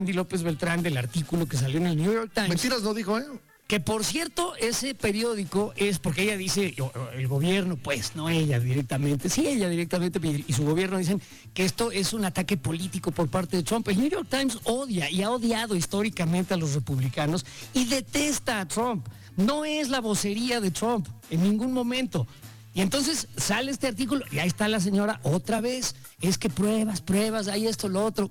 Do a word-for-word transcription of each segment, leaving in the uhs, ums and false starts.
Andy López Beltrán del artículo que salió en el New York Times. Mentiras no dijo, ¿eh? Que por cierto, ese periódico es porque ella dice, el gobierno, pues, no ella directamente, sí ella directamente, y su gobierno dicen que esto es un ataque político por parte de Trump. El New York Times odia y ha odiado históricamente a los republicanos y detesta a Trump. No es la vocería de Trump en ningún momento. Y entonces sale este artículo y ahí está la señora otra vez. Es que pruebas, pruebas, hay esto, lo otro.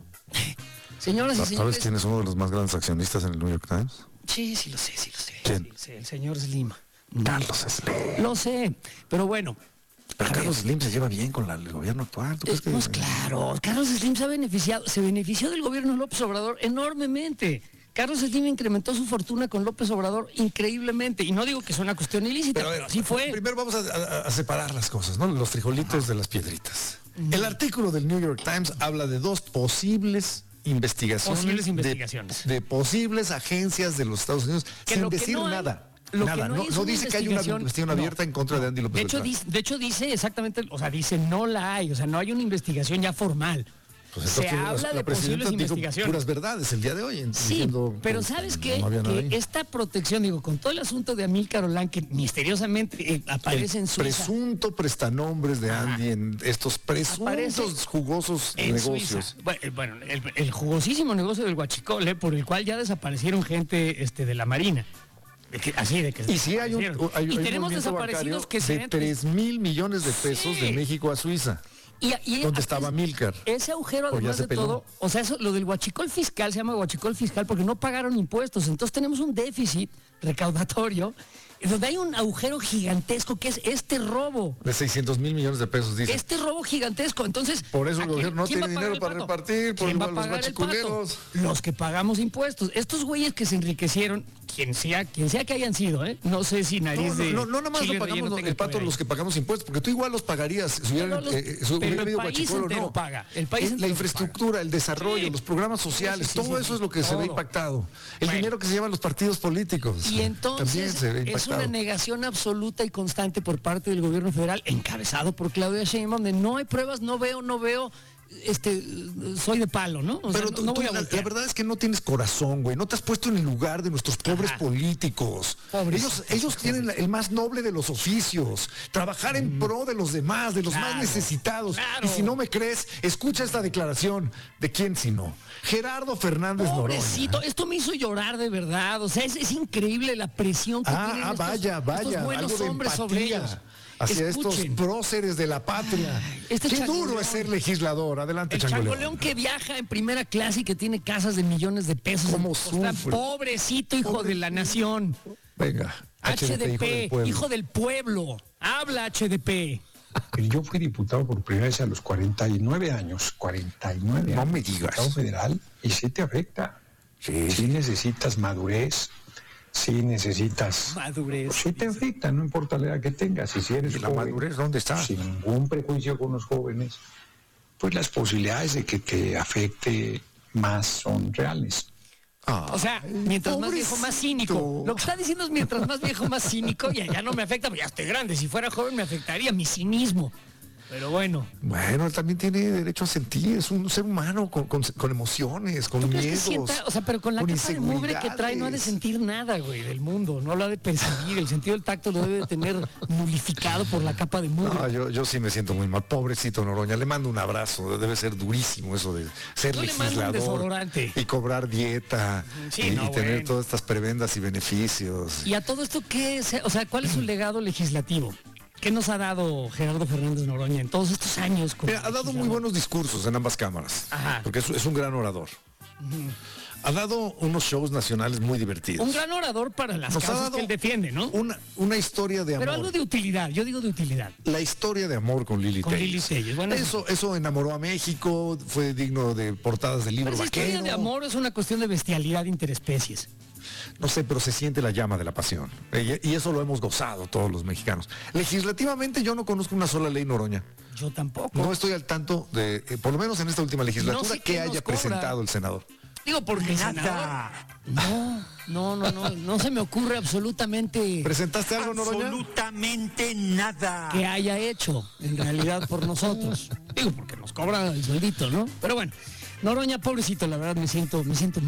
Señoras y señores. ¿Sabes quién es uno de los más grandes accionistas en el New York Times? Sí, sí lo sé, sí lo sé. ¿Quién? Sí, sí, el señor Slim. Carlos Slim. Lo sé, pero bueno. Pero Carlos Slim se lleva bien con la, el gobierno actual. ¿Tú crees que... Pues claro, Carlos Slim se ha beneficiado, se benefició del gobierno de López Obrador enormemente. Carlos Slim incrementó su fortuna con López Obrador increíblemente. Y no digo que sea una cuestión ilícita, pero, pero así fue. Primero vamos a, a, a separar las cosas, ¿no? Los frijolitos de las piedritas. Mm. El artículo del New York Times habla de dos posibles investigaciones, posibles investigaciones. De, de posibles agencias de los Estados Unidos, que sin lo decir no hay, nada. Lo nada. Que no, no, no dice que hay una investigación no, abierta en contra no. de Andy López de hecho, Beltrán. dice, de hecho dice exactamente, o sea, dice no la hay, o sea, no hay una investigación ya formal. Pues se habla la, de la posibles investigaciones. Puras verdades el día de hoy. Sí, diciendo, pero ¿sabes qué? No que esta protección, digo, con todo el asunto de Amílcar Olán, que misteriosamente eh, aparece el en Suiza. Presunto prestanombres de Andy ah, en estos presuntos jugosos negocios. Suiza. Bueno, el, el jugosísimo negocio del huachicol, por el cual ya desaparecieron gente este, de la Marina. De que, así de que y sí hay un, hay, y hay tenemos desaparecidos que se de tres mil millones de pesos sí. de México a Suiza. Y, y donde estaba Amílcar. Ese agujero, además de peló. todo, o sea, eso, lo del huachicol fiscal se llama huachicol fiscal porque no pagaron impuestos. Entonces tenemos un déficit recaudatorio donde hay un agujero gigantesco que es este robo. De seiscientos mil millones de pesos, dice. Este robo gigantesco. Entonces, por eso el gobierno no tiene dinero para repartir, por ¿quién va a los pagar huachicoleros? Los que pagamos impuestos. Estos güeyes que se enriquecieron, quien sea, quien sea que hayan sido, ¿eh? No sé si nariz no, no, de no, no, nada más lo pagamos no, el pato los que pagamos impuestos, porque tú igual los pagarías si hubieran los, eh, si hubiera habido huachicol o no. Paga. El país la infraestructura, paga. El desarrollo, sí. los programas sociales, sí, sí, todo sí, eso es lo que todo. se ve impactado. El bueno. dinero que se llevan los partidos políticos. Y entonces también se ve es una negación absoluta y constante por parte del gobierno federal, encabezado por Claudia Sheinbaum, de no hay pruebas, no veo, no veo. Este, soy de palo, ¿no? O Pero sea, tú, no tú, la, la verdad es que no tienes corazón, güey. No te has puesto en el lugar de nuestros pobres Ajá. políticos. Pobres, ellos ellos tienen la, el más noble de los oficios. Trabajar en mm. pro de los demás, de los claro, más necesitados. Claro. Y si no me crees, escucha esta declaración. ¿De quién si no? Gerardo Fernández Pobrecito, Noroña. Esto me hizo llorar de verdad. O sea, es, es increíble la presión que ah, tienen ah, estos, vaya, vaya, estos buenos algo de hombres empatía. sobre ellos. Hacia Escuchen. estos próceres de la patria. Este Qué duro es ser legislador. Adelante, el Changoleón. Changoleón que viaja en primera clase y que tiene casas de millones de pesos. ¿Cómo sufre? Pobrecito hijo Pobre... de la nación. Venga, H D P, hijo del, hijo del pueblo. Habla H D P. Yo fui diputado por primera vez a los cuarenta y nueve años. cuarenta y nueve no años. me digas. Diputado federal y sí te afecta. Sí, sí necesitas madurez. Si necesitas madurez, si te afecta, no importa la edad que tengas, y si eres ¿Y la joven, madurez dónde está? Sin ningún prejuicio con los jóvenes, pues las posibilidades de que te afecte más son reales. Ah, o sea, mientras pobrecito. Más viejo, más cínico. Lo que está diciendo es mientras más viejo, más cínico, y ya no me afecta, porque ya estoy grande. Si fuera joven me afectaría mi cinismo. Pero bueno. Bueno, él también tiene derecho a sentir, es un ser humano con, con, con emociones, con miedos. Sienta, o sea, pero con la con capa de mugre que trae no ha de sentir nada, güey, del mundo. No lo ha de percibir. El sentido del tacto lo debe de tener nulificado por la capa de mugre. No, yo, yo sí me siento muy mal. Pobrecito Noroña, le mando un abrazo. Debe ser durísimo eso de ser yo legislador y cobrar dieta sí, y, no, y tener bueno. todas estas prebendas y beneficios. Y a todo esto, ¿qué es? O sea, ¿cuál es su legado legislativo? ¿Qué nos ha dado Gerardo Fernández Noroña en todos estos años? Mira, ha dado muy buenos discursos en ambas cámaras, Ajá. porque es, es un gran orador. Uh-huh. Ha dado unos shows nacionales muy divertidos. Un gran orador para las Nos causas que él defiende, ¿no? Una, una historia de amor. Pero algo de utilidad, yo digo de utilidad. La historia de amor con Lili Con Telles. Lili Telles. Bueno, eso, eso enamoró a México, fue digno de portadas de libro vaquero. La historia de amor es una cuestión de bestialidad interespecies. No sé, pero se siente la llama de la pasión. Y eso lo hemos gozado todos los mexicanos. Legislativamente yo no conozco una sola ley Noroña. Yo tampoco. No estoy al tanto de, eh, por lo menos en esta última legislatura, no sé que haya presentado el senador. Digo, porque nada. No, no, no, no, no se me ocurre absolutamente. ¿Presentaste algo, Noroña? Absolutamente nada. Que haya hecho, en realidad, por nosotros. Digo, porque nos cobra el sueldito, ¿no? Pero bueno. Noroña, pobrecito, la verdad me siento, me siento